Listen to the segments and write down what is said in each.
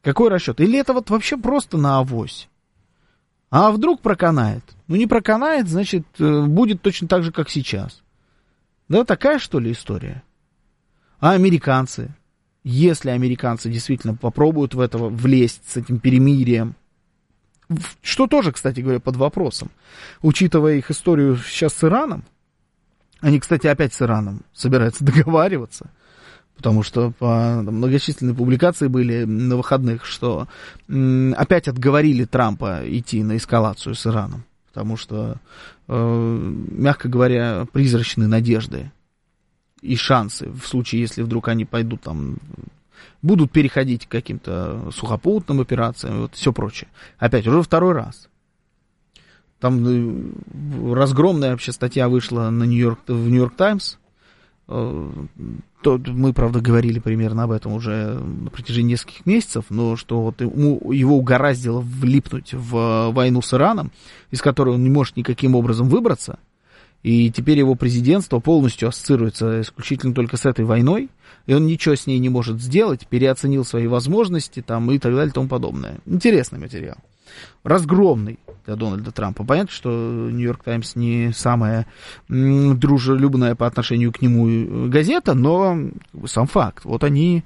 Какой расчет? Или это вот вообще просто на авось? А вдруг проканает? Ну, не проканает, значит, будет точно так же, как сейчас. Да, такая, что ли, история? А американцы? Если американцы действительно попробуют в это влезть с этим перемирием, что тоже, кстати говоря, под вопросом, учитывая их историю сейчас с Ираном, они, кстати, опять с Ираном собираются договариваться, потому что многочисленные публикации были на выходных, что опять отговорили Трампа идти на эскалацию с Ираном, потому что, мягко говоря, призрачные надежды и шансы в случае, если вдруг они пойдут там, будут переходить к каким-то сухопутным операциям, вот все прочее. Опять, уже второй раз. Там разгромная вообще статья вышла в Нью-Йорк Таймс. Мы, правда, говорили примерно об этом уже на протяжении нескольких месяцев, но что вот его угораздило влипнуть в войну с Ираном, из которой он не может никаким образом выбраться, и теперь его президентство полностью ассоциируется исключительно только с этой войной, и он ничего с ней не может сделать, переоценил свои возможности там, и так далее и тому подобное. Интересный материал. Разгромный для Дональда Трампа. Понятно, что Нью-Йорк Таймс не самая дружелюбная по отношению к нему газета, но сам факт. Вот они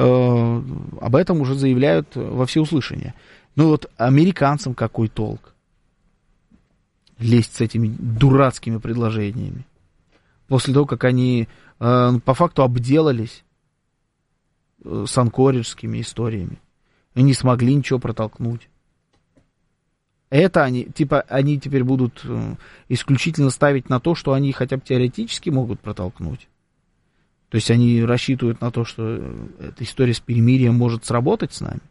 об этом уже заявляют во всеуслышание. Ну вот американцам какой толк? Лезть с этими дурацкими предложениями. После того, как они по факту обделались с анкориджскими историями. И не смогли ничего протолкнуть. Это они теперь будут исключительно ставить на то, что они хотя бы теоретически могут протолкнуть. То есть они рассчитывают на то, что эта история с перемирием может сработать с нами.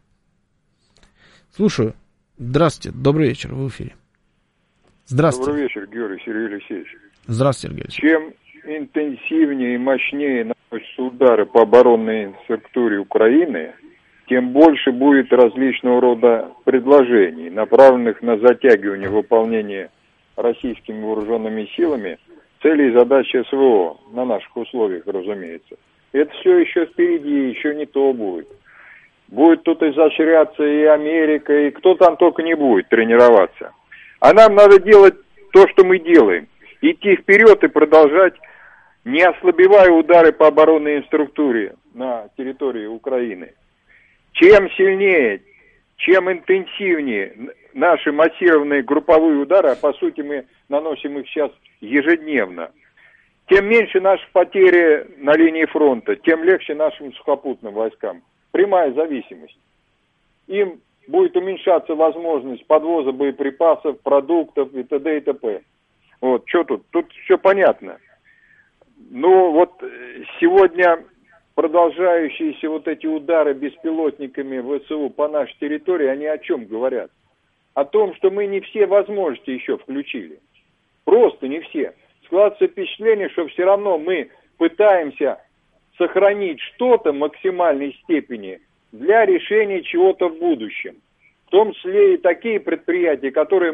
Слушаю. Здравствуйте, добрый вечер, вы в эфире. Здравствуйте. Добрый вечер, Георгий Сергей Алексеевич. Здравствуйте, Сергей. Чем интенсивнее и мощнее наносятся удары по оборонной структуре Украины, тем больше будет различного рода предложений, направленных на затягивание выполнения российскими вооруженными силами целей и задач СВО, на наших условиях, разумеется. Это все еще впереди, еще не то будет. Будет тут изощряться и Америка, и кто там только не будет тренироваться. А нам надо делать то, что мы делаем. Идти вперед и продолжать, не ослабевая удары по оборонной структуре на территории Украины. Чем сильнее, чем интенсивнее наши массированные групповые удары, а по сути мы наносим их сейчас ежедневно, тем меньше наши потери на линии фронта, тем легче нашим сухопутным войскам. Прямая зависимость. Им будет уменьшаться возможность подвоза боеприпасов, продуктов и т.д. и т.п. Вот, что тут? Тут все понятно. Ну, вот сегодня продолжающиеся вот эти удары беспилотниками ВСУ по нашей территории, они о чем говорят? О том, что мы не все возможности еще включили. Просто не все. Складывается впечатление, что все равно мы пытаемся сохранить что-то в максимальной степени для решения чего-то в будущем. В том числе и такие предприятия, которые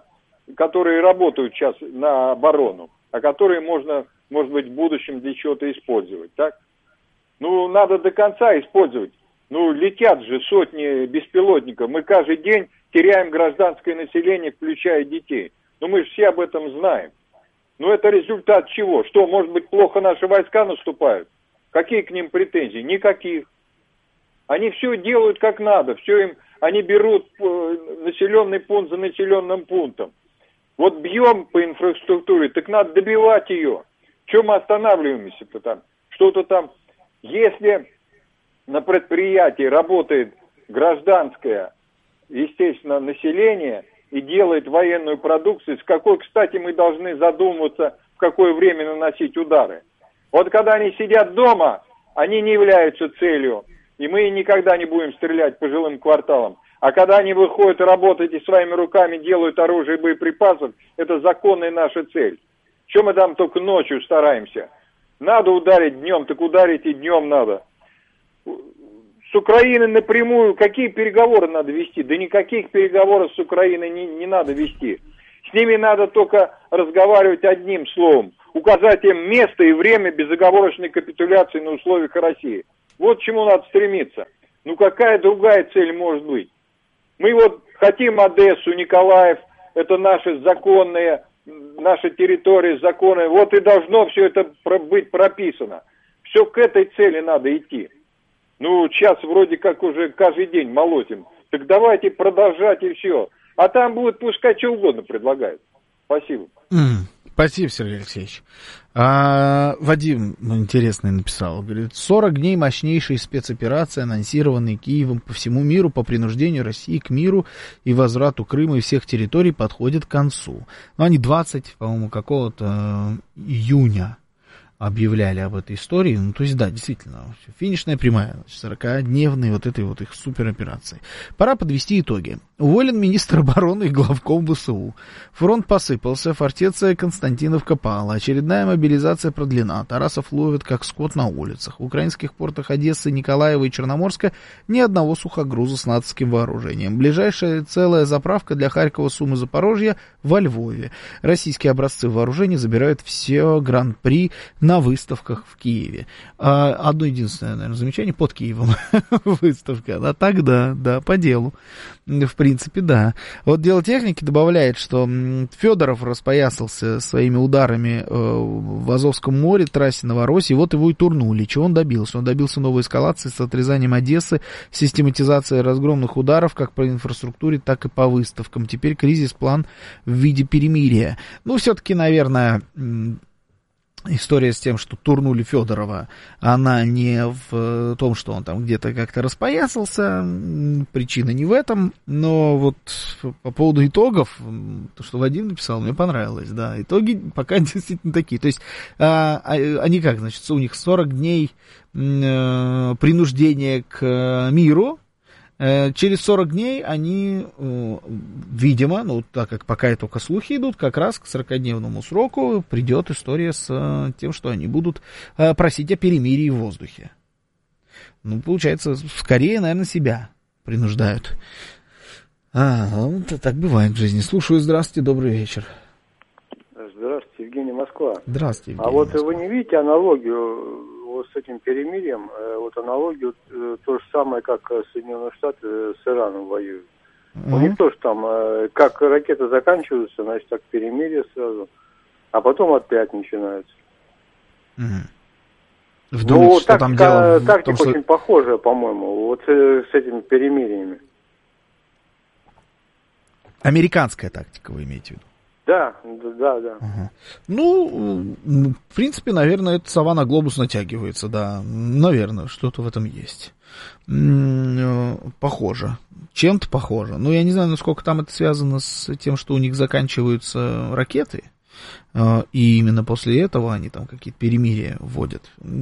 работают сейчас на оборону, а которые можно, может быть, в будущем для чего-то использовать, так? Ну, надо до конца использовать. Ну, летят же сотни беспилотников. Мы каждый день теряем гражданское население, включая детей. Ну, мы же все об этом знаем. Но это результат чего? Что, может быть, плохо наши войска наступают? Какие к ним претензии? Никаких. Они все делают как надо. Они берут населенный пункт за населенным пунктом. Вот бьем по инфраструктуре, так надо добивать ее. Чем мы останавливаемся-то там? Что-то там. Если на предприятии работает гражданское, естественно, население и делает военную продукцию, с какой, кстати, мы должны задумываться, в какое время наносить удары. Вот когда они сидят дома, они не являются целью, и мы никогда не будем стрелять по жилым кварталам. А когда они выходят работать и своими руками делают оружие и боеприпасов, это законная наша цель. Что мы там только ночью стараемся? Надо ударить днем, так ударить и днем надо. С Украиной напрямую какие переговоры надо вести? Да никаких переговоров с Украиной не надо вести. С ними надо только разговаривать одним словом. Указать им место и время безоговорочной капитуляции на условиях России. Вот к чему надо стремиться. Ну какая другая цель может быть? Мы вот хотим Одессу, Николаев, это наши законные, наша территория законная, вот и должно все это быть прописано. Все к этой цели надо идти. Ну, сейчас вроде как уже каждый день молотим. Так давайте продолжать и все. А там будут пускай что угодно предлагают. Спасибо. Спасибо, Сергей Алексеевич. Вадим интересный написал. Говорит, 40 дней мощнейшей спецоперации, анонсированной Киевом по всему миру по принуждению России к миру и возврату Крыма и всех территорий, подходит к концу. Ну, они 20, по-моему, какого-то июня объявляли об этой истории. Ну, то есть, да, действительно, финишная прямая, 40-дневной вот этой вот их супероперации. Пора подвести итоги. Уволен министр обороны и главком ВСУ. Фронт посыпался, фортеция Константиновка пала, очередная мобилизация продлена, Тарасов ловит как скот на улицах. В украинских портах Одессы, Николаева и Черноморска ни одного сухогруза с натовским вооружением. Ближайшая целая заправка для Харькова, Сумы, Запорожья во Львове. Российские образцы вооружений забирают все гран-при на выставках в Киеве. Одно единственное, наверное, замечание: под Киевом выставка. А так да, по делу. В принципе, да. Вот дело техники добавляет, что Федоров распоясался своими ударами в Азовском море, трассе Новороссии, вот его и турнули. Чего он добился? Он добился новой эскалации с отрезанием Одессы, систематизацией разгромных ударов как по инфраструктуре, так и по выставкам. Теперь кризис-план в виде перемирия. Ну, все-таки, наверное, история с тем, что турнули Федорова, она не в том, что он там где-то как-то распоясался, причина не в этом, но вот по поводу итогов, то, что Вадим написал, мне понравилось, да, итоги пока действительно такие, то есть они как, значит, у них 40 дней принуждения к миру. Через 40 дней они, видимо, ну, так как пока и только слухи идут, как раз к 40-дневному сроку придет история с тем, что они будут просить о перемирии в воздухе. Ну, получается, скорее, наверное, себя принуждают. Вот так бывает в жизни. Слушаю, здравствуйте, добрый вечер. Здравствуйте, Евгений, Москва. Здравствуйте, Евгений. А вот Москва. Вы не видите аналогию вот с этим перемирием, вот аналогию то же самое, как Соединенные Штаты с Ираном воюют. У них тоже там, как ракеты заканчиваются, значит, так перемирие сразу, а потом опять начинается. Думаете, ну, что там дело тактика том, что... очень похожая, по-моему, вот с этими перемириями. Американская тактика, вы имеете в виду? Да. Ага. Ну, в принципе, наверное, эта сова на глобус натягивается, да. Наверное, что-то в этом есть. Похоже. Чем-то похоже. Ну, я не знаю, насколько там это связано с тем, что у них заканчиваются ракеты, и именно после этого они там какие-то перемирия вводят.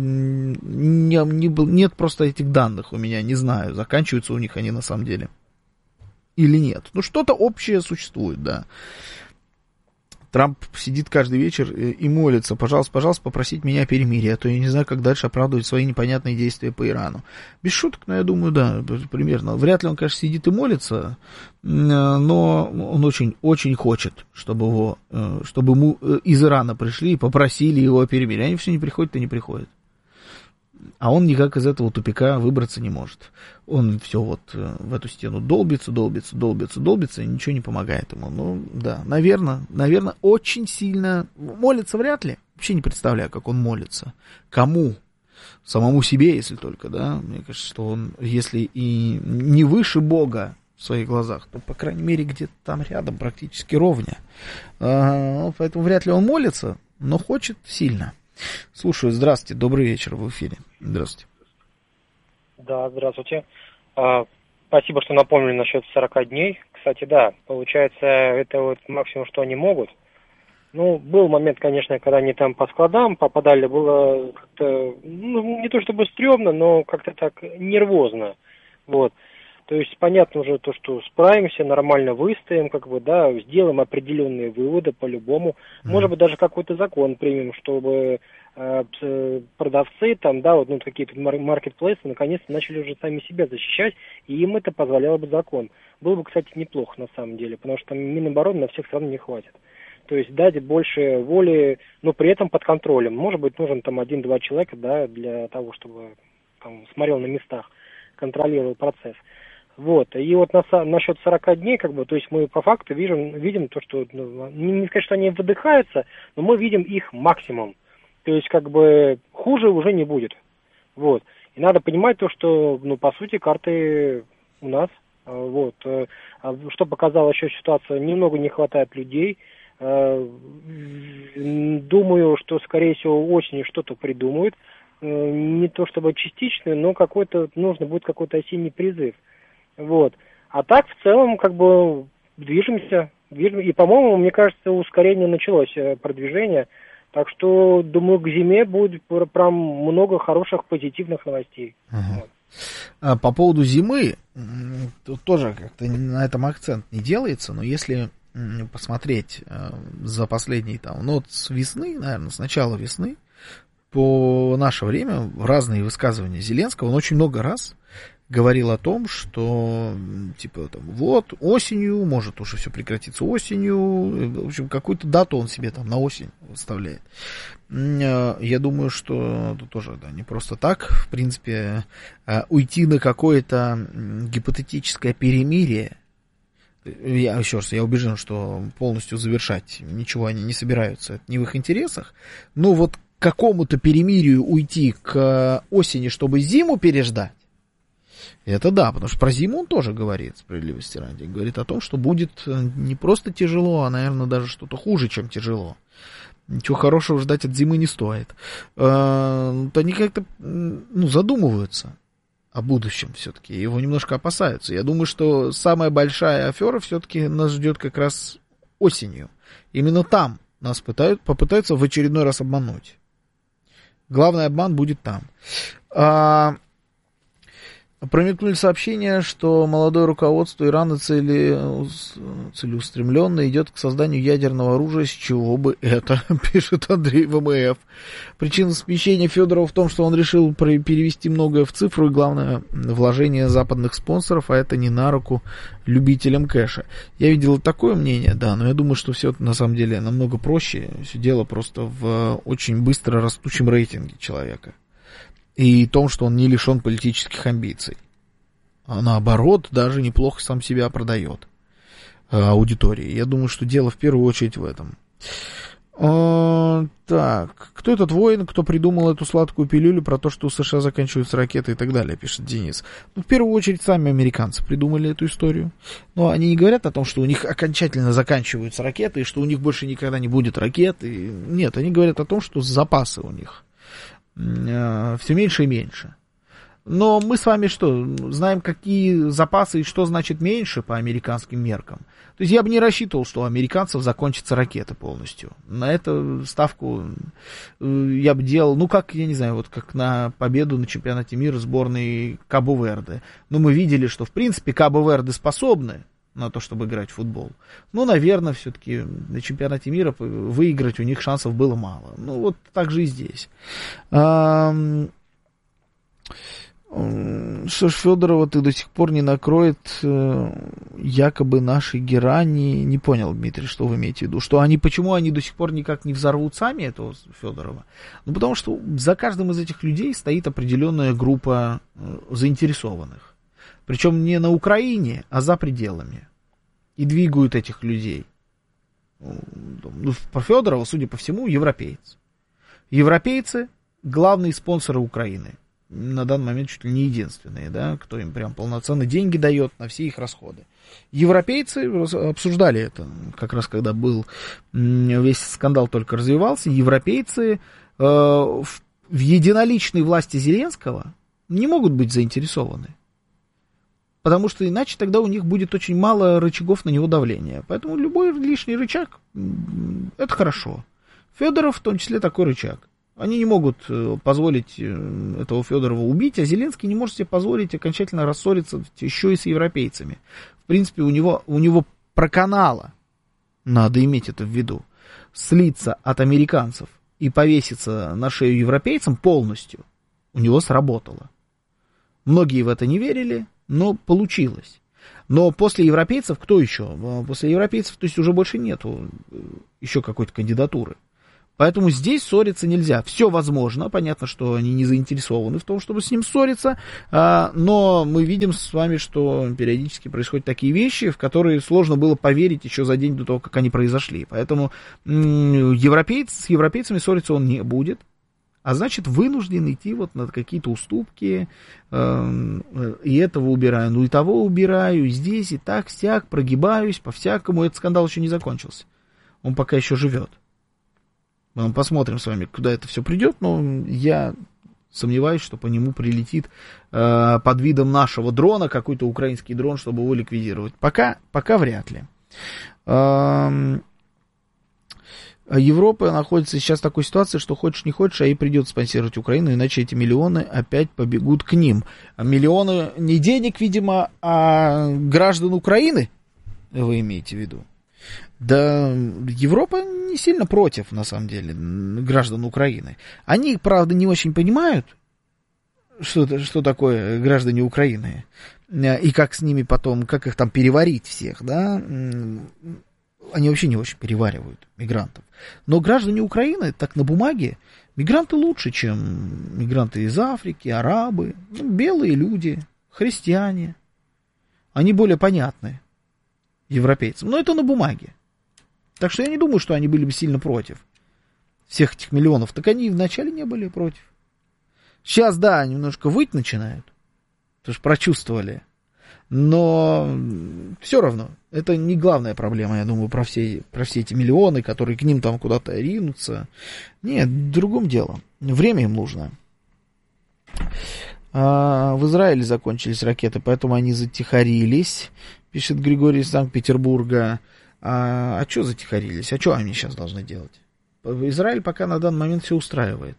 Нет просто этих данных у меня, не знаю, заканчиваются у них они на самом деле или нет. Ну, что-то общее существует, да. Трамп сидит каждый вечер и молится: пожалуйста, пожалуйста, попросить меня о перемирии, а то я не знаю, как дальше оправдывать свои непонятные действия по Ирану. Без шуток, но я думаю, да, примерно. Вряд ли он, конечно, сидит и молится, но он очень хочет, чтобы ему из Ирана пришли и попросили его о перемирии. Они все не приходят и не приходят. А он никак из этого тупика выбраться не может. Он все вот в эту стену долбится, и ничего не помогает ему. Ну, да, наверное, очень сильно молится вряд ли. Вообще не представляю, как он молится. Кому? Самому себе, если только, да. Мне кажется, что он, если и не выше Бога в своих глазах, то, по крайней мере, где-то там рядом, практически ровня. Поэтому вряд ли он молится, но хочет сильно. Слушаю, здравствуйте, добрый вечер, в эфире. Здравствуйте. Да, здравствуйте. Спасибо, что напомнили насчет 40 дней. Кстати, да, получается, это вот максимум, что они могут. Ну, был момент, конечно, когда они там по складам попадали, было как-то, ну, не то чтобы стрёмно, но как-то так нервозно. Вот. То есть понятно уже то, что справимся, нормально выстоим, как бы, да, сделаем определенные выводы по-любому. Может быть, даже какой-то закон примем, чтобы продавцы там, да, вот, ну, какие-то маркетплейсы наконец-то начали уже сами себя защищать, и им это позволяло бы закон. Было бы, кстати, неплохо на самом деле, потому что там Минобороны на всех стран не хватит. То есть дать больше воли, но при этом под контролем. Может быть, нужен там 1-2 человека, да, для того, чтобы там смотрел на местах. контролировал процесс. Вот. И вот насчет 40 дней, как бы, то есть мы по факту видим то, что, не сказать, что они выдыхаются, но мы видим их максимум. То есть, как бы, хуже уже не будет. Вот. И надо понимать то, что, по сути, карты у нас. Вот. Что показала еще ситуация, немного не хватает людей. Думаю, что, скорее всего, осенью что-то придумают. Не то чтобы частично, но нужно будет какой-то осенний призыв. Вот. А так, в целом, как бы, движемся. И, по-моему, мне кажется, ускорение началось, продвижение. Так что, думаю, к зиме будет прям много хороших позитивных новостей. Вот. А по поводу зимы, тут тоже как-то на этом акцент не делается, но если посмотреть за последние, с весны, наверное, с начала весны, по наше время, в разные высказывания Зеленского, он очень много раз говорил о том, что, осенью, может уже все прекратиться осенью, в общем, какую-то дату он себе на осень выставляет. Я думаю, что это тоже, не просто так, в принципе, уйти на какое-то гипотетическое перемирие. Я убежден, что полностью завершать ничего они не собираются, это не в их интересах, но вот к какому-то перемирию уйти к осени, чтобы зиму переждать, это да, потому что про зиму он тоже говорит, справедливости ради. Говорит о том, что будет не просто тяжело, а, наверное, даже что-то хуже, чем тяжело. Ничего хорошего ждать от зимы не стоит. Они как-то задумываются о будущем все-таки, его немножко опасаются. Я думаю, что самая большая афера все-таки нас ждет как раз осенью. Именно там нас попытаются в очередной раз обмануть. Главный обман будет там. Промелькнули сообщения, что молодое руководство Ирана целеустремленно идет к созданию ядерного оружия, с чего бы это, пишет Андрей ВМФ. Причина смещения Федорова в том, что он решил перевести многое в цифру, и главное, вложение западных спонсоров, а это не на руку любителям кэша. Я видел такое мнение, да, но я думаю, что все это на самом деле намного проще. Все дело просто в очень быстро растущем рейтинге человека. И в том, что он не лишен политических амбиций. А наоборот, даже неплохо сам себя продает аудитории. Я думаю, что дело в первую очередь в этом. Так, кто этот воин, кто придумал эту сладкую пилюлю про то, что у США заканчиваются ракеты и так далее, пишет Денис. В первую очередь сами американцы придумали эту историю. Но они не говорят о том, что у них окончательно заканчиваются ракеты, и что у них больше никогда не будет ракет. Нет, они говорят о том, что запасы у них все меньше и меньше. Но мы с вами знаем, какие запасы и что значит меньше по американским меркам. То есть я бы не рассчитывал, что у американцев закончатся ракеты полностью. На эту ставку я бы делал, как на победу на чемпионате мира сборной Кабо-Верде. Но мы видели, что в принципе Кабо-Верде способны на то, чтобы играть в футбол. Наверное, все-таки на чемпионате мира выиграть у них шансов было мало. Вот так же и здесь. Что ж, Федорова ты до сих пор не накроет якобы наши герани. Не понял, Дмитрий, что вы имеете в виду? Почему они до сих пор никак не взорвут сами этого Федорова? Потому что за каждым из этих людей стоит определенная группа заинтересованных. Причем не на Украине, а за пределами. И двигают этих людей. Про Федорова, судя по всему, европейцы. Европейцы — главные спонсоры Украины. На данный момент чуть ли не единственные, да, кто им прям полноценно деньги дает на все их расходы. Европейцы обсуждали это, как раз когда был весь скандал только развивался. Европейцы в единоличной власти Зеленского не могут быть заинтересованы. Потому что иначе тогда у них будет очень мало рычагов на него давления. Поэтому любой лишний рычаг — это хорошо. Федоров в том числе такой рычаг. Они не могут позволить этого Федорова убить, а Зеленский не может себе позволить окончательно рассориться еще и с европейцами. В принципе, у него проканало, надо иметь это в виду, слиться от американцев и повеситься на шею европейцам полностью, у него сработало. Многие в это не верили, но получилось. Но после европейцев кто еще? После европейцев, то есть уже больше нету еще какой-то кандидатуры. Поэтому здесь ссориться нельзя. Все возможно, понятно, что они не заинтересованы в том, чтобы с ним ссориться, но мы видим с вами, что периодически происходят такие вещи, в которые сложно было поверить еще за день до того, как они произошли. Поэтому с европейцами ссориться он не будет, а значит, вынужден идти вот на какие-то уступки, и этого убираю, ну и того убираю, и здесь, и так, сяк, прогибаюсь, по-всякому. Этот скандал еще не закончился. Он пока еще живет. Мы посмотрим с вами, куда это все придет, но я сомневаюсь, что по нему прилетит под видом нашего дрона какой-то украинский дрон, чтобы его ликвидировать. Пока вряд ли. Европа находится сейчас в такой ситуации, что хочешь не хочешь, а ей придется спонсировать Украину, иначе эти миллионы опять побегут к ним. Миллионы не денег, видимо, а граждан Украины, вы имеете в виду? Да, Европа не сильно против, на самом деле, граждан Украины. Они, правда, не очень понимают, что такое граждане Украины, и как с ними потом, как их там переварить всех, да. Они вообще не очень переваривают мигрантов. Но граждане Украины, так на бумаге, мигранты лучше, чем мигранты из Африки, арабы, белые люди, христиане. Они более понятны европейцам. Но это на бумаге. Так что я не думаю, что они были бы сильно против всех этих миллионов. Так они вначале не были против. Сейчас, да, немножко выть начинают, потому что прочувствовали. Но все равно, это не главная проблема, я думаю, про все эти миллионы, которые к ним там куда-то ринутся. Нет, в другом дело. Время им нужно. В Израиле закончились ракеты, поэтому они затихарились, пишет Григорий из Санкт-Петербурга. А что затихарились? А что они сейчас должны делать? Израиль пока на данный момент все устраивает.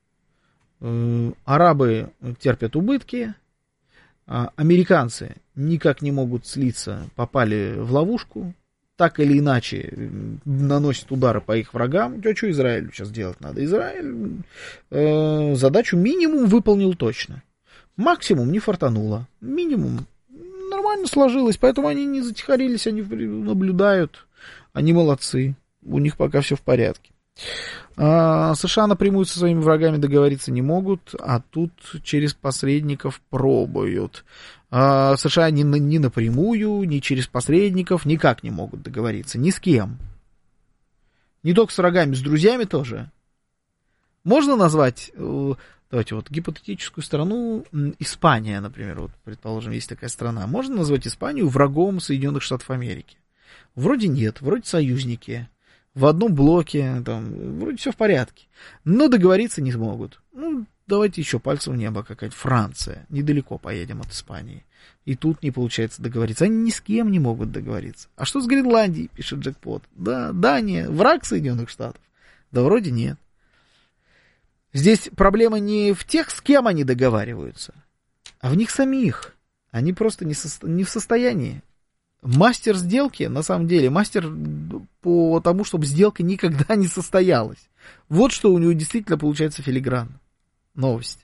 Арабы терпят убытки, американцы никак не могут слиться, попали в ловушку, так или иначе наносят удары по их врагам. А что Израилю сейчас делать надо? Израиль задачу минимум выполнил точно. Максимум не фартануло. Минимум нормально сложилось, поэтому они не затихарились, они наблюдают, они молодцы, у них пока все в порядке. США напрямую со своими врагами договориться не могут, а тут через посредников пробуют. США ни напрямую, ни через посредников никак не могут договориться, ни с кем. Не только с врагами, с друзьями тоже. Можно назвать... Давайте вот гипотетическую страну, Испания, например, вот, предположим, есть такая страна. Можно назвать Испанию врагом Соединенных Штатов Америки? Вроде нет, вроде союзники, в одном блоке, там, вроде все в порядке. Но договориться не смогут. Ну, давайте еще пальцем в небо какая-то Франция. Недалеко поедем от Испании. И тут не получается договориться. Они ни с кем не могут договориться. А что с Гренландией, пишет Джекпот? Да, Дания, враг Соединенных Штатов? Да вроде нет. Здесь проблема не в тех, с кем они договариваются, а в них самих. Они просто не в состоянии. Мастер сделки, на самом деле, мастер по тому, чтобы сделка никогда не состоялась. Вот что у него действительно получается филигранно. Новость.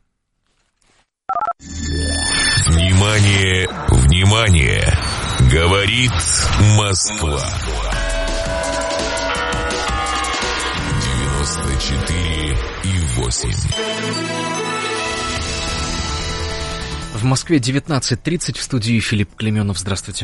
Внимание, внимание! Говорит Москва. 94,8. В Москве 19:30, в студии Филипп Клеменов. Здравствуйте.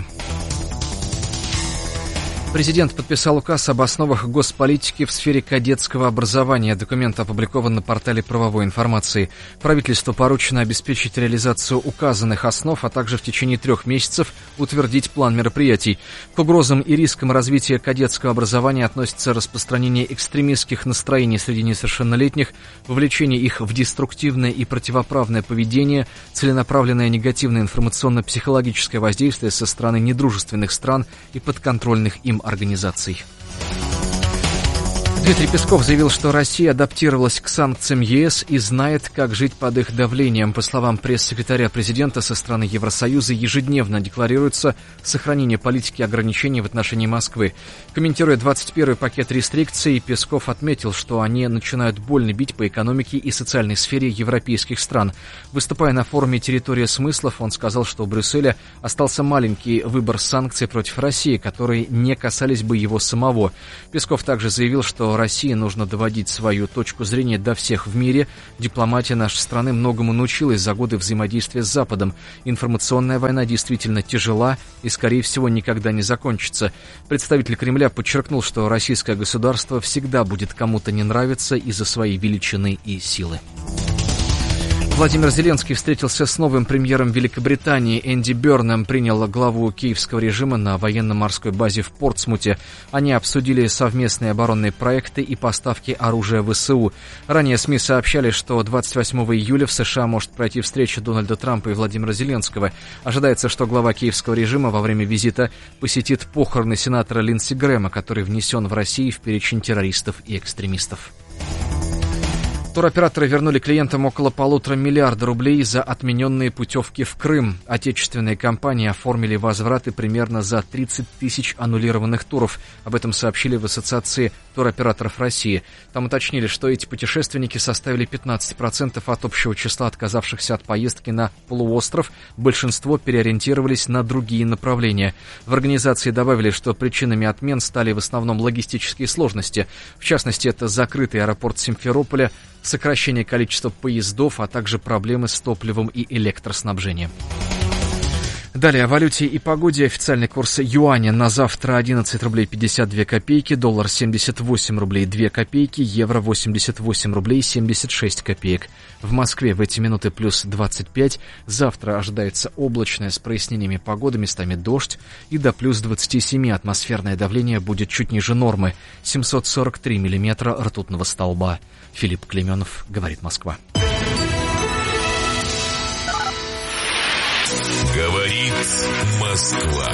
Президент подписал указ об основах госполитики в сфере кадетского образования. Документ опубликован на портале правовой информации. Правительству поручено обеспечить реализацию указанных основ, а также в течение 3 месяцев утвердить план мероприятий. К угрозам и рискам развития кадетского образования относится распространение экстремистских настроений среди несовершеннолетних, вовлечение их в деструктивное и противоправное поведение, целенаправленное негативное информационно-психологическое воздействие со стороны недружественных стран и подконтрольных им организаций. Дмитрий Песков заявил, что Россия адаптировалась к санкциям ЕС и знает, как жить под их давлением. По словам пресс-секретаря президента, со стороны Евросоюза ежедневно декларируется сохранение политики ограничений в отношении Москвы. Комментируя 21-й пакет рестрикций, Песков отметил, что они начинают больно бить по экономике и социальной сфере европейских стран. Выступая на форуме «Территория смыслов», он сказал, что у Брюсселя остался маленький выбор санкций против России, которые не касались бы его самого. Песков также заявил, что что России нужно доводить свою точку зрения до всех в мире. Дипломатия нашей страны многому научилась за годы взаимодействия с Западом. Информационная война действительно тяжела и, скорее всего, никогда не закончится. Представитель Кремля подчеркнул, что российское государство всегда будет кому-то не нравиться из-за своей величины и силы. Владимир Зеленский встретился с новым премьером Великобритании Энди Бёрном, принял главу киевского режима на военно-морской базе в Портсмуте. Они обсудили совместные оборонные проекты и поставки оружия в ВСУ. Ранее СМИ сообщали, что 28 июля в США может пройти встреча Дональда Трампа и Владимира Зеленского. Ожидается, что глава киевского режима во время визита посетит похороны сенатора Линдси Грэма, который внесен в Россию в перечень террористов и экстремистов. Туроператоры вернули клиентам около 1,5 миллиарда рублей за отмененные путевки в Крым. Отечественные компании оформили возвраты примерно за 30 тысяч аннулированных туров. Об этом сообщили в Ассоциации туроператоров России. Там уточнили, что эти путешественники составили 15% от общего числа отказавшихся от поездки на полуостров. Большинство переориентировались на другие направления. В организации добавили, что причинами отмен стали в основном логистические сложности. В частности, это закрытый аэропорт Симферополя, сокращение количества поездов, а также проблемы с топливом и электроснабжением. Далее о валюте и погоде. Официальный курс юаня на завтра 11 рублей 52 копейки, доллар 78 рублей 2 копейки, евро 88 рублей 76 копеек. В Москве в эти минуты плюс 25. Завтра ожидается облачное с прояснениями погоды, местами дождь, и до плюс 27 атмосферное давление будет чуть ниже нормы. 743 миллиметра ртутного столба. Филипп Клеменов, говорит Москва. Говорит Москва.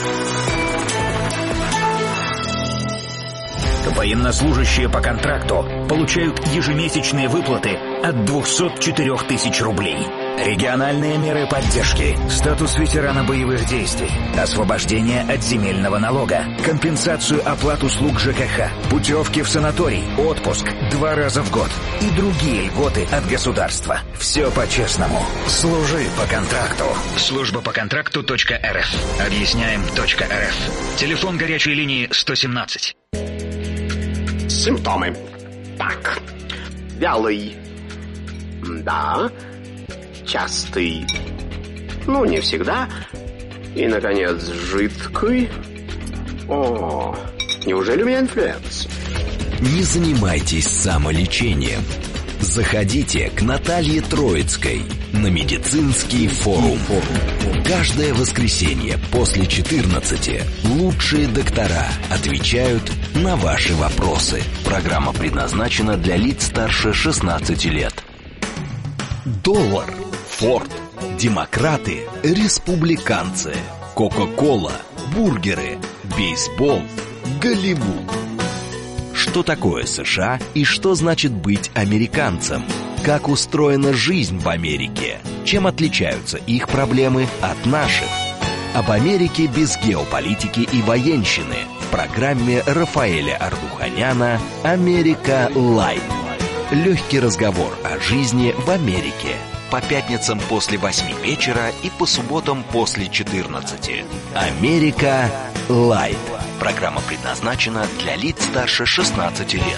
Военнослужащие по контракту получают ежемесячные выплаты от 204 тысяч рублей. Региональные меры поддержки, статус ветерана боевых действий, освобождение от земельного налога, компенсацию оплат услуг ЖКХ, путевки в санаторий, отпуск 2 раза в год и другие льготы от государства. Все по-честному. Служи по контракту. Служба по контракту.рф. Объясняем.рф. Телефон горячей линии 117. Симптомы. Так. Вялый. Да. Частый. Ну, не всегда. И, наконец, жидкий. О, неужели у меня инфлюенс? Не занимайтесь самолечением. Заходите к Наталье Троицкой на медицинский форум. Каждое воскресенье после 14 лучшие доктора отвечают на ваши вопросы. Программа предназначена для лиц старше 16 лет. Доллар, Форд, демократы, республиканцы, Кока-кола, бургеры, бейсбол, Голливуд. Что такое США и что значит быть американцем? Как устроена жизнь в Америке? Чем отличаются их проблемы от наших? Об Америке без геополитики и военщины в программе Рафаэля Ардуханяна «Америка Лайт». Легкий разговор о жизни в Америке. По пятницам после 8 вечера и по субботам после 14. «Америка Лайт». Программа предназначена для лиц старше 16 лет.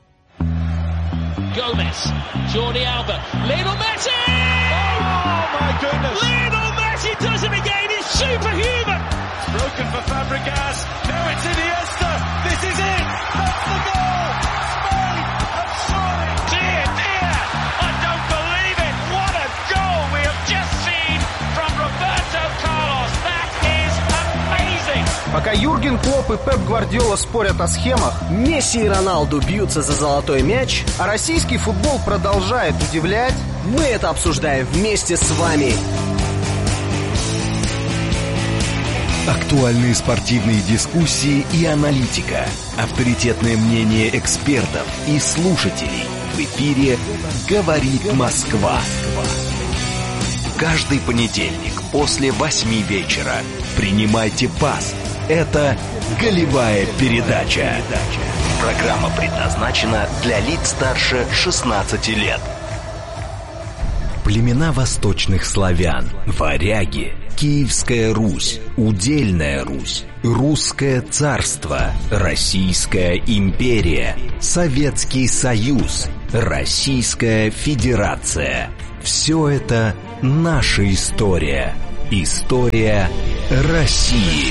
Gomez, Jordi Alba, Lionel Messi! Oh my goodness! Lionel Messi does it again. He's superhuman. It's broken for Fabregas. Now it's Iniesta. This is it. That's the goal. Spain have surely. Dear, dear, I don't believe it. What a goal we have just seen from Roberto Carlos. That is amazing. Пока Юрген Клопп и Пеп Гвардиола спорят о схемах, Месси и Роналду бьются за золотой мяч, а российский футбол продолжает удивлять, мы это обсуждаем вместе с вами. Актуальные спортивные дискуссии и аналитика, авторитетное мнение экспертов и слушателей. В эфире «Говорит Москва». Каждый понедельник после 8 вечера принимайте пас. Это «Голевая передача». Программа предназначена для лиц старше 16 лет. Племена восточных славян, варяги, Киевская Русь, Удельная Русь, Русское царство, Российская империя, Советский Союз, Российская Федерация. Все это наша история. История России.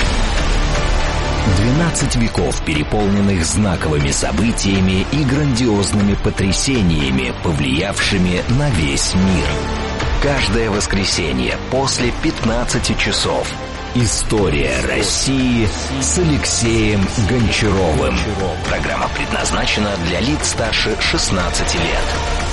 12 веков, переполненных знаковыми событиями и грандиозными потрясениями, повлиявшими на весь мир. Каждое воскресенье после 15 часов. История России с Алексеем Гончаровым. Программа предназначена для лиц старше 16 лет.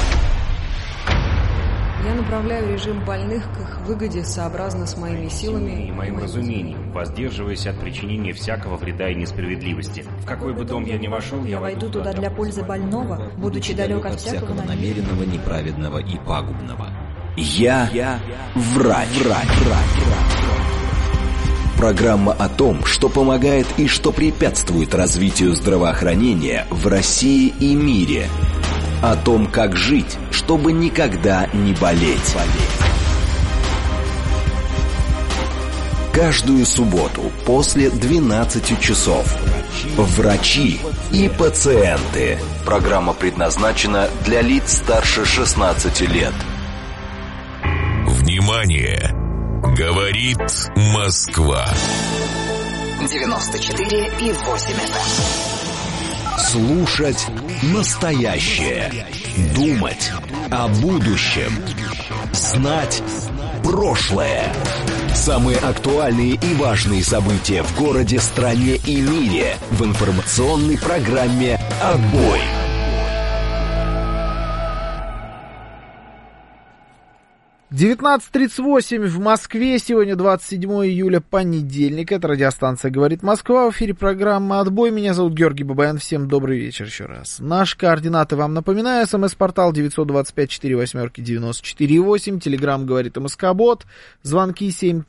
Я направляю режим больных к их выгоде сообразно с моими силами и моим разумением, воздерживаясь от причинения всякого вреда и несправедливости. В какой бы дом я ни вошел, я войду туда для пользы больного, будучи далек от всякого намеренного, неправедного и пагубного. Я врач. Программа о том, что помогает и что препятствует развитию здравоохранения в России и мире. О том, как жить, чтобы никогда не болеть. Каждую субботу после 12 часов. Врачи и пациенты. Программа предназначена для лиц старше 16 лет. Внимание! Говорит Москва. 94,8 FM. Слушать настоящее. Думать о будущем. Знать прошлое. Самые актуальные и важные события в городе, стране и мире в информационной программе «Отбой». 19:38 в Москве, сегодня 27 июля, понедельник, это радиостанция «Говорит Москва», в эфире программа «Отбой», меня зовут Георгий Бабаян, всем добрый вечер еще раз. Наши координаты вам напоминаю, смс-портал 925-48-94-8, телеграм «Говорит МСК-бот», звонки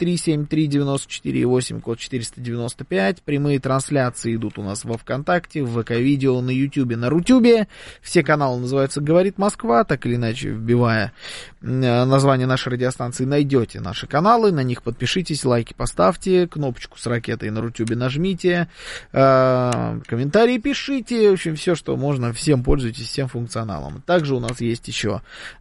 7373-94-8, код 495, прямые трансляции идут у нас во ВКонтакте, в ВК-видео, на Ютубе, на Рутюбе, все каналы называются «Говорит Москва», так или иначе вбивая название нашей радиостанции, найдете наши каналы, на них подпишитесь, лайки поставьте, кнопочку с ракетой на Рутюбе нажмите, комментарии пишите, в общем, все, что можно, всем пользуйтесь, всем функционалом. Также у нас есть еще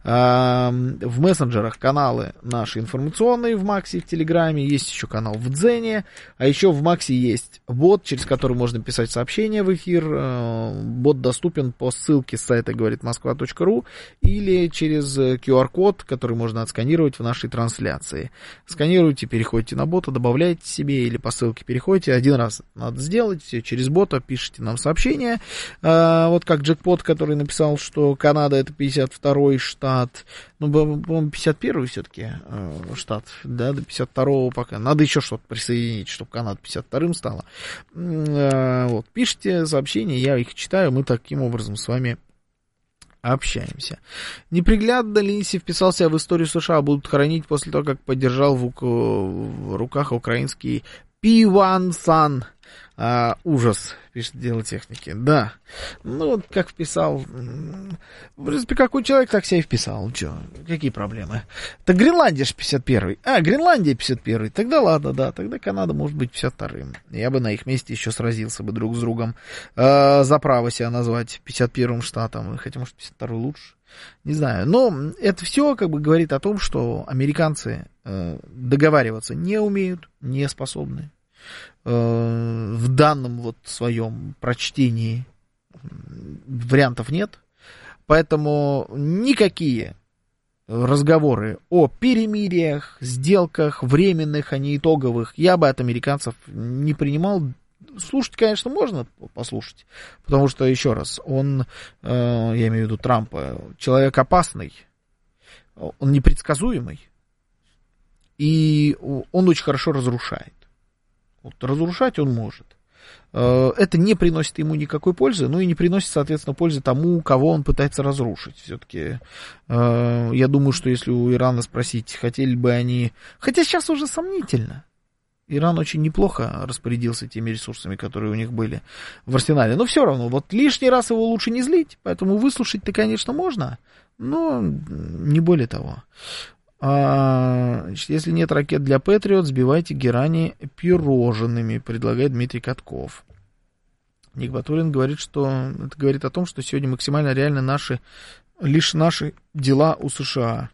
в мессенджерах каналы наши информационные, в Максе, в Телеграме, есть еще канал в Дзене, а еще в Максе есть бот, через который можно писать сообщения в эфир. Бот доступен по ссылке с сайта говоритмосква.ру или через QR-код, который можно отсканировать в нашей трансляции. Сканируйте, переходите на бота, добавляйте себе или по ссылке переходите. Один раз надо сделать, все через бота, пишите нам сообщение. Вот как Джекпот, который написал, что Канада это 52-й штат, ну, по-моему, 51-й все-таки штат, да, до 52-го пока. Надо еще что-то присоединить, чтобы Канада 52-м стала. Вот, пишите сообщения, я их читаю, мы таким образом с вами общаемся. Неприглядно Линси вписался в историю США, будут хоронить после того, как поддержал в руках украинский P1 Sun. Ужас, пишет дело техники. Да. Ну, вот как вписал. В принципе, какой человек, так себя и вписал. Че, какие проблемы? Так Гренландия же 51-й. Гренландия 51-й. Тогда ладно, да. Тогда Канада может быть 52-м. Я бы на их месте еще сразился бы друг с другом за право себя назвать 51-м штатом. Хотя, может, 52-й лучше. Не знаю. Но это все как бы говорит о том, что американцы договариваться не умеют, не способны. В данном вот своем прочтении вариантов нет, поэтому никакие разговоры о перемириях, сделках временных, а не итоговых я бы от американцев не принимал. Слушать, конечно, можно послушать, потому что, еще раз, он, я имею в виду Трампа, человек опасный, он непредсказуемый, и он очень хорошо разрушает. Вот, разрушать он может. Это не приносит ему никакой пользы, ну и не приносит, соответственно, пользы тому, кого он пытается разрушить. Все-таки я думаю, что если у Ирана спросить, хотели бы они... Хотя сейчас уже сомнительно. Иран очень неплохо распорядился теми ресурсами, которые у них были в арсенале. Но все равно, вот лишний раз его лучше не злить, поэтому выслушать-то, конечно, можно, но не более того. Значит, если нет ракет для Патриот, сбивайте герани пирожными, предлагает Дмитрий Катков. Ник Батулин говорит, что это говорит о том, что сегодня максимально реально лишь наши дела у США.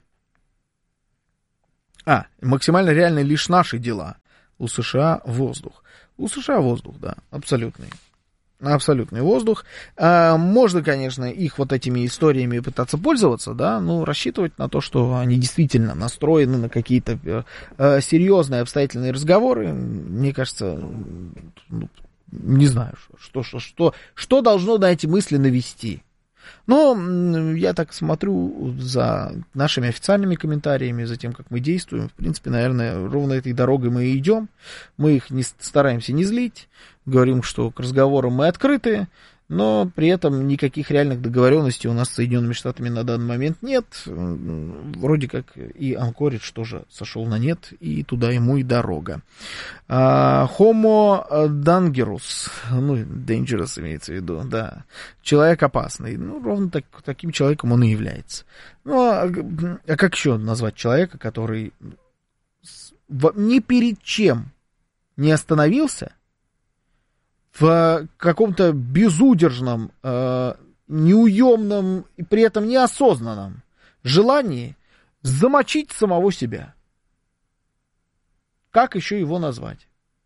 Максимально реально лишь наши дела. У США воздух. У США воздух, да, абсолютный. Абсолютный воздух. Можно, конечно, их вот этими историями пытаться пользоваться, да, но рассчитывать на то, что они действительно настроены на какие-то серьезные обстоятельные разговоры, мне кажется, не знаю, что должно на эти мысли навести. Но я так смотрю за нашими официальными комментариями, за тем, как мы действуем. В принципе, наверное, ровно этой дорогой мы и идем. Мы их стараемся не злить. Говорим, что к разговорам мы открыты, но при этом никаких реальных договоренностей у нас с Соединенными Штатами на данный момент нет. Вроде как и Анкоридж тоже сошел на нет, и туда ему и дорога. Homo dangerous, dangerous имеется в виду, да, человек опасный. Ровно таким человеком он и является. А как еще назвать человека, который ни перед чем не остановился, в каком-то безудержном, неуемном и при этом неосознанном желании замочить самого себя? Как еще его назвать?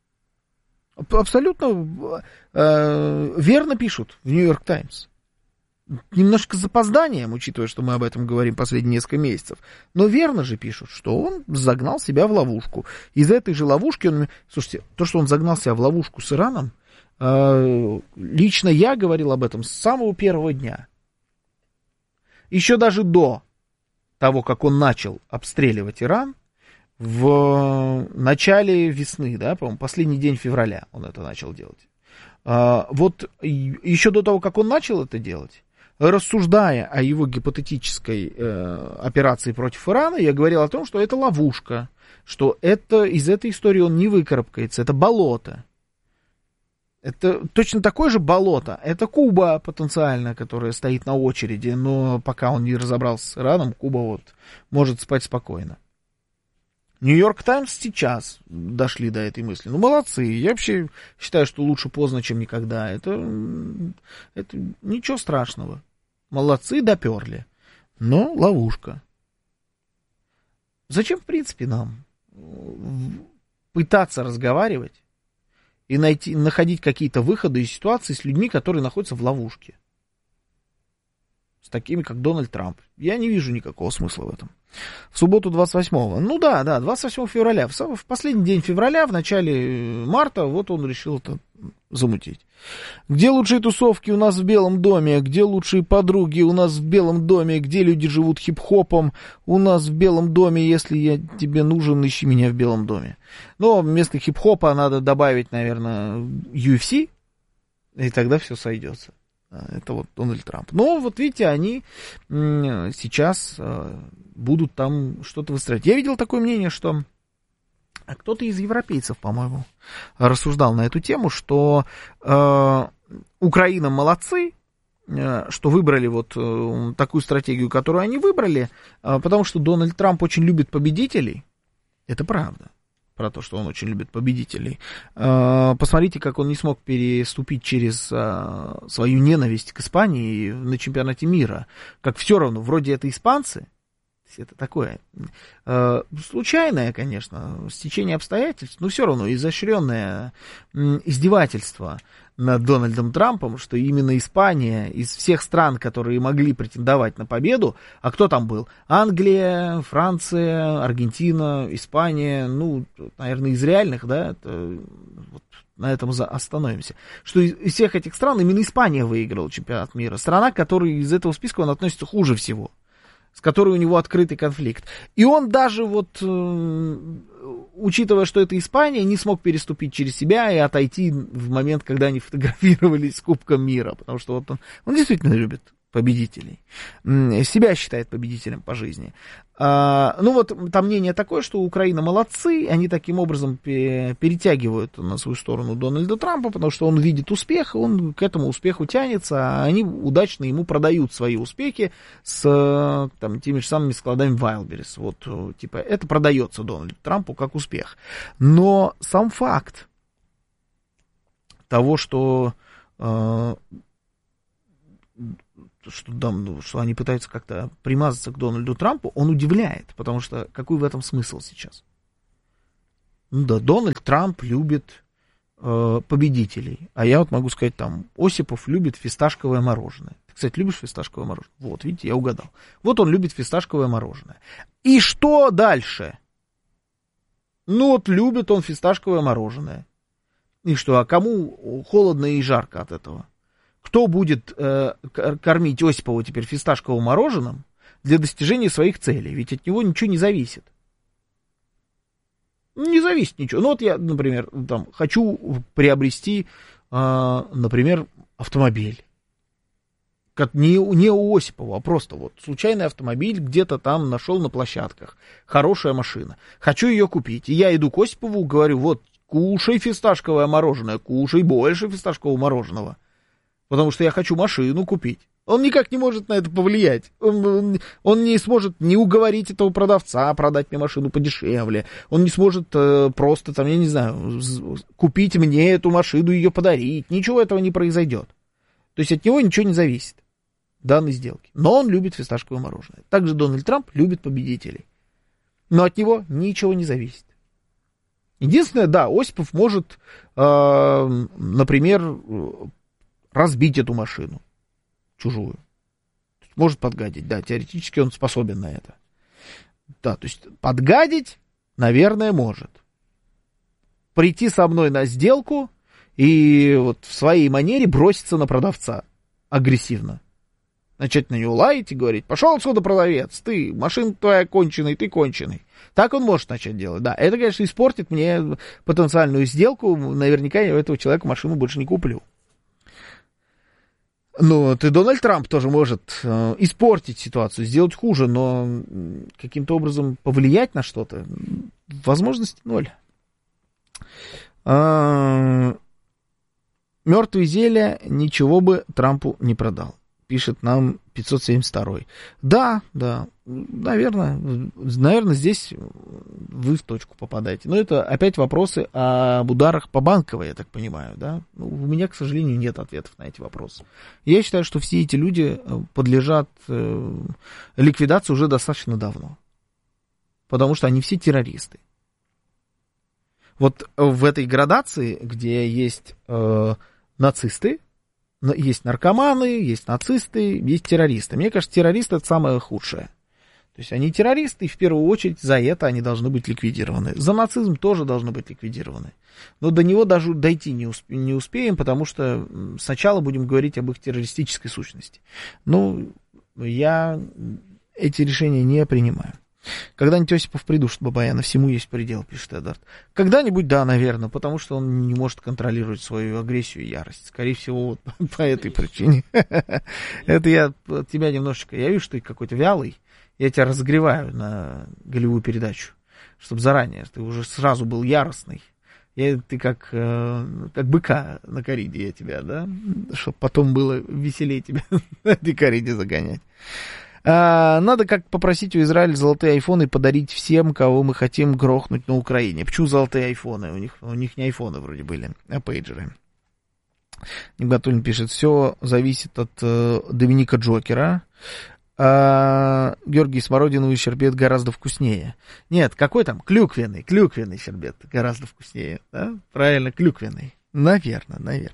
Абсолютно верно пишут в Нью-Йорк Таймс. Немножко с запозданием, учитывая, что мы об этом говорим последние несколько месяцев. Но верно же пишут, что он загнал себя в ловушку. Из этой же ловушки Слушайте, то, что он загнал себя в ловушку с Ираном, лично я говорил об этом с самого первого дня. Еще даже до того, как он начал обстреливать Иран, в начале весны, да, по-моему, последний день февраля он это начал делать. Вот еще до того, как он начал это делать, рассуждая о его гипотетической операции против Ирана, я говорил о том, что это ловушка, что из этой истории он не выкарабкается, это болото. Это точно такое же болото. Это Куба потенциально, которая стоит на очереди, но пока он не разобрался с Ираном, Куба может спать спокойно. Нью-Йорк Таймс сейчас дошли до этой мысли. Молодцы. Я вообще считаю, что лучше поздно, чем никогда. Это ничего страшного. Молодцы, доперли. Но ловушка. Зачем, в принципе, нам пытаться разговаривать и находить какие-то выходы из ситуации с людьми, которые находятся в ловушке? С такими, как Дональд Трамп. Я не вижу никакого смысла в этом. В субботу 28-го. 28 февраля. В последний день февраля, в начале марта, вот он решил это замутить. Где лучшие тусовки у нас в Белом доме? Где лучшие подруги у нас в Белом доме? Где люди живут хип-хопом? У нас в Белом доме, если я тебе нужен, ищи меня в Белом доме. Но вместо хип-хопа надо добавить, наверное, UFC, и тогда все сойдется. Это вот Дональд Трамп. Но вот видите, они сейчас будут там что-то выстраивать. Я видел такое мнение, что кто-то из европейцев, по-моему, рассуждал на эту тему, что Украина молодцы, что выбрали вот такую стратегию, которую они выбрали, потому что Дональд Трамп очень любит победителей. Это правда. Про то, что он очень любит победителей. Посмотрите, как он не смог переступить через свою ненависть к Испании на чемпионате мира. Как все равно, вроде это испанцы. Это такое случайное, конечно, стечение обстоятельств, но все равно изощренное издевательство над Дональдом Трампом, что именно Испания из всех стран, которые могли претендовать на победу, а кто там был? Англия, Франция, Аргентина, Испания, наверное, из реальных, да, вот на этом остановимся, что из всех этих стран именно Испания выиграла чемпионат мира, страна, к которой из этого списка он относится хуже всего, с которой у него открытый конфликт. И он даже учитывая, что это Испания, не смог переступить через себя и отойти в момент, когда они фотографировались с Кубком мира, потому что он действительно любит победителей. Себя считает победителем по жизни. Ну вот там мнение такое, что Украина молодцы, они таким образом перетягивают на свою сторону Дональда Трампа, потому что он видит успех, он к этому успеху тянется, а они удачно ему продают свои успехи с там, теми же самыми складами Wildberries. Вот, типа, это продается Дональду Трампу как успех. Но сам факт того, что они пытаются как-то примазаться к Дональду Трампу, он удивляет, потому что какой в этом смысл сейчас? Ну да, Дональд Трамп любит победителей, а я вот могу сказать, там, Осипов любит фисташковое мороженое. Ты, кстати, любишь фисташковое мороженое? Вот, видите, я угадал. Вот он любит фисташковое мороженое. И что дальше? Ну вот любит он фисташковое мороженое. И что, а кому холодно и жарко от этого? Кто будет кормить Осипова теперь фисташковым мороженым для достижения своих целей? Ведь от него ничего не зависит. Не зависит ничего. Ну вот я, например, там, хочу приобрести, например, автомобиль. Не у Осипова, а просто вот случайный автомобиль где-то там нашел на площадках. Хорошая машина. Хочу ее купить. И я иду к Осипову, говорю, вот, кушай фисташковое мороженое, кушай больше фисташкового мороженого. Потому что я хочу машину купить. Он никак не может на это повлиять. Он не сможет не уговорить этого продавца продать мне машину подешевле. Он не сможет просто, там, я не знаю, купить мне эту машину и ее подарить. Ничего этого не произойдет. То есть от него ничего не зависит. Данной сделки. Но он любит фисташковое мороженое. Также Дональд Трамп любит победителей. Но от него ничего не зависит. Единственное, да, Осипов может, например, разбить эту машину чужую. Может подгадить, да, теоретически он способен на это. Да, то есть подгадить, наверное, может. Прийти со мной на сделку и вот в своей манере броситься на продавца агрессивно. Начать на него лаять и говорить, пошел отсюда, продавец, ты, машина твоя конченый, ты конченый. Так он может начать делать, да. Это, конечно, испортит мне потенциальную сделку, наверняка я у этого человека машину больше не куплю. Ну, ты, Дональд Трамп тоже может испортить ситуацию, сделать хуже, но каким-то образом повлиять на что-то возможности ноль. Мертвые зелья ничего бы Трампу не продал, пишет нам 572-й. Да, наверное, здесь вы в точку попадаете. Но это опять вопросы об ударах по Банковой, я так понимаю, да? Ну, у меня, к сожалению, нет ответов на эти вопросы. Я считаю, что все эти люди подлежат ликвидации уже достаточно давно. Потому что они все террористы. Вот в этой градации, где есть нацисты, есть наркоманы, есть нацисты, есть террористы. Мне кажется, террористы — это самое худшее. То есть они террористы, и в первую очередь за это они должны быть ликвидированы. За нацизм тоже должны быть ликвидированы. Но до него даже дойти не успеем, потому что сначала будем говорить об их террористической сущности. Ну, я эти решения не принимаю. Когда-нибудь Осипов придушит Бабаяна, всему есть предел, пишет Эдард. Когда-нибудь, да, наверное, потому что он не может контролировать свою агрессию и ярость. Скорее всего, вот по этой причине. Это я от тебя немножечко, я вижу, что ты какой-то вялый, я тебя разогреваю на голевую передачу, чтобы заранее, ты уже сразу был яростный. Ты как быка на кориде я тебя, да, чтобы потом было веселее тебя на этой кориде загонять. Надо как попросить у Израиля золотые айфоны подарить всем, кого мы хотим грохнуть на Украине. Почему золотые айфоны? У них не айфоны вроде были, а пейджеры. Нигматуллин пишет, все зависит от Доминика Джокера. Георгий, смородиновый щербет гораздо вкуснее. Нет, какой там? Клюквенный щербет гораздо вкуснее. Да? Правильно, клюквенный. Наверное.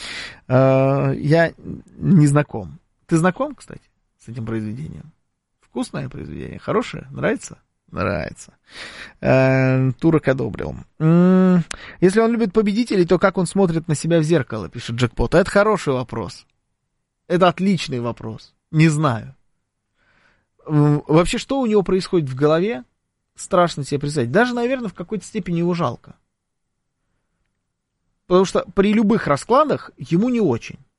Я не знаком. Ты знаком, кстати, с этим произведением? Вкусное произведение? Хорошее? Нравится? Нравится. Турок одобрил. Если он любит победителей, то как он смотрит на себя в зеркало, пишет Джекпот. Это хороший вопрос. Это отличный вопрос. Не знаю. Вообще, что у него происходит в голове, страшно себе представить. Даже, наверное, в какой-то степени его жалко. Потому что при любых раскладах ему не очень.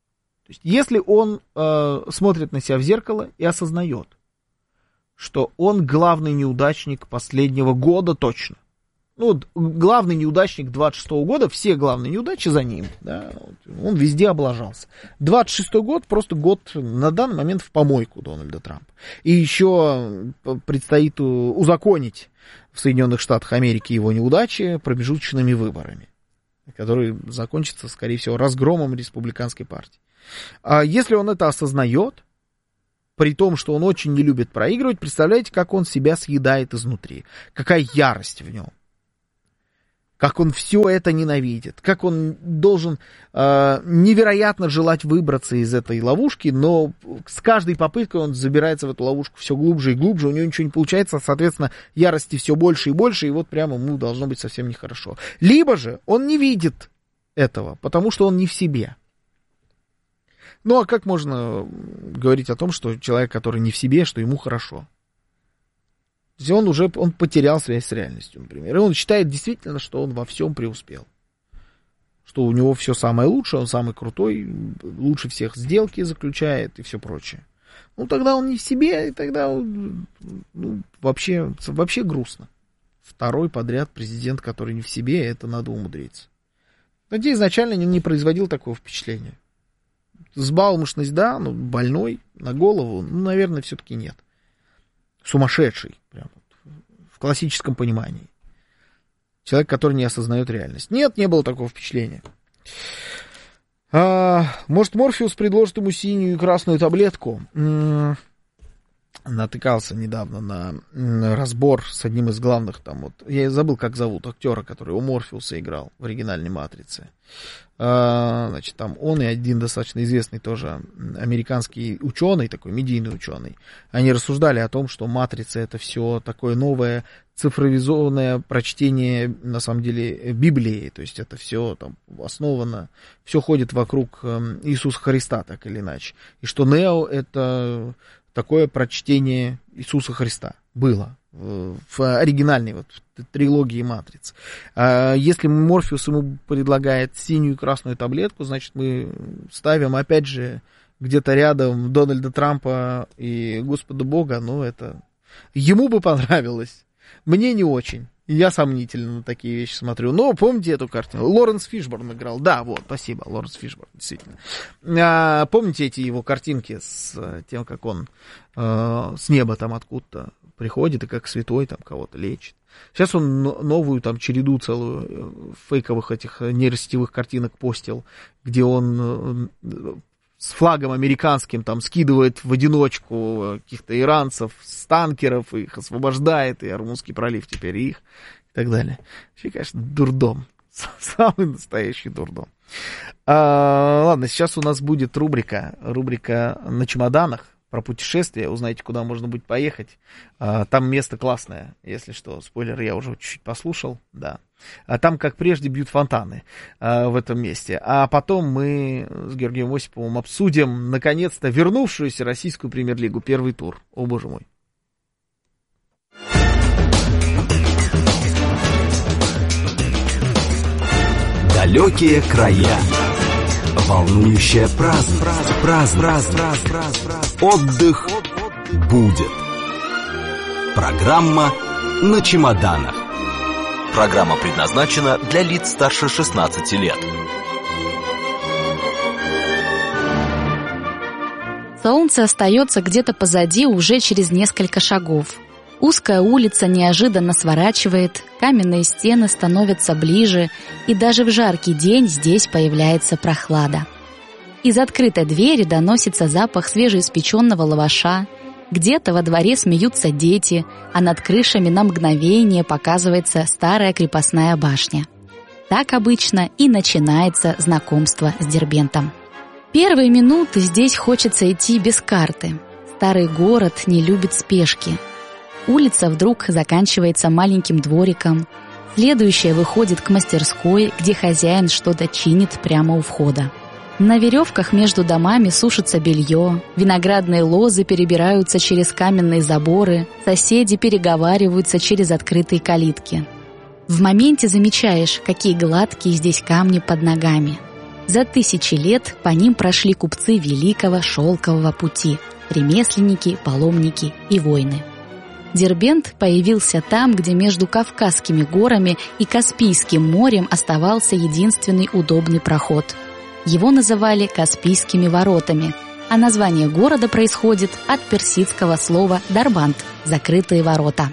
То есть, если он смотрит на себя в зеркало и осознает, что он главный неудачник последнего года точно. Ну, главный неудачник 26-го года, все главные неудачи за ним. Да, он везде облажался. 26-й год просто год на данный момент в помойку Дональда Трампа. И еще предстоит узаконить в Соединенных Штатах Америки его неудачи промежуточными выборами, которые закончатся, скорее всего, разгромом республиканской партии. А если он это осознает, при том, что он очень не любит проигрывать, представляете, как он себя съедает изнутри, какая ярость в нем, как он все это ненавидит, как он должен невероятно желать выбраться из этой ловушки, но с каждой попыткой он забирается в эту ловушку все глубже и глубже, у него ничего не получается, соответственно, ярости все больше и больше, и вот прямо ему должно быть совсем нехорошо. Либо же он не видит этого, потому что он не в себе. Ну, а как можно говорить о том, что человек, который не в себе, что ему хорошо? То есть он потерял связь с реальностью, например. И он считает действительно, что он во всем преуспел. Что у него все самое лучшее, он самый крутой, лучше всех сделки заключает и все прочее. Ну, тогда он не в себе, и тогда вообще грустно. Второй подряд президент, который не в себе, это надо умудриться. Надеюсь, изначально не производил такого впечатления. Взбалмошность, да, но больной на голову, наверное, все-таки нет. Сумасшедший, прям в классическом понимании. Человек, который не осознает реальность. Нет, не было такого впечатления. Может, Морфеус предложит ему синюю и красную таблетку? Натыкался недавно на разбор с одним из главных там вот. Я забыл, как зовут актера, который у Морфеуса играл в оригинальной «Матрице». Значит, там он и один достаточно известный тоже американский ученый, такой медийный ученый. Они рассуждали о том, что «Матрица» — это все такое новое цифровизованное прочтение, на самом деле, Библии. То есть это все там основано, все ходит вокруг Иисуса Христа, так или иначе. И что «Нео» — это такое прочтение Иисуса Христа было в оригинальной вот трилогии «Матриц». Если Морфеус ему предлагает синюю и красную таблетку, значит, мы ставим, опять же, где-то рядом Дональда Трампа и Господа Бога, но это ему бы понравилось. Мне не очень. Я сомнительно на такие вещи смотрю. Но помните эту картину? Лоренс Фишборн играл. Да, вот, спасибо, Лоренс Фишборн, действительно. Помните эти его картинки с тем, как он с неба там откуда-то приходит и как святой там кого-то лечит? Сейчас он новую там череду целую фейковых этих нейросетевых картинок постил, где он с флагом американским там скидывает в одиночку каких-то иранцев с танкеров, их освобождает, и Ормузский пролив теперь их, и так далее. Вообще, конечно, дурдом. Самый настоящий дурдом. Ладно, сейчас у нас будет рубрика «На чемоданах», про путешествия, узнаете, куда можно будет поехать. Там место классное, если что. Спойлер, я уже чуть-чуть послушал, да. Там, как прежде, бьют фонтаны в этом месте. А потом мы с Георгием Осиповым обсудим, наконец-то, вернувшуюся российскую премьер-лигу, первый тур. О, боже мой. Далекие края. Волнующая праздник. Отдых будет. Программа «На чемоданах». Программа предназначена для лиц старше 16 лет. Солнце остается где-то позади уже через несколько шагов. Узкая улица неожиданно сворачивает, каменные стены становятся ближе, и даже в жаркий день здесь появляется прохлада. Из открытой двери доносится запах свежеиспеченного лаваша. Где-то во дворе смеются дети, а над крышами на мгновение показывается старая крепостная башня. Так обычно и начинается знакомство с Дербентом. Первые минуты здесь хочется идти без карты. Старый город не любит спешки. Улица вдруг заканчивается маленьким двориком. Следующая выходит к мастерской, где хозяин что-то чинит прямо у входа. На веревках между домами сушится белье, виноградные лозы перебираются через каменные заборы, соседи переговариваются через открытые калитки. В моменте замечаешь, какие гладкие здесь камни под ногами. За 1000 лет по ним прошли купцы Великого Шелкового пути, ремесленники, паломники и воины. Дербент появился там, где между Кавказскими горами и Каспийским морем оставался единственный удобный проход. Его называли Каспийскими воротами, а название города происходит от персидского слова «дарбант» – «закрытые ворота».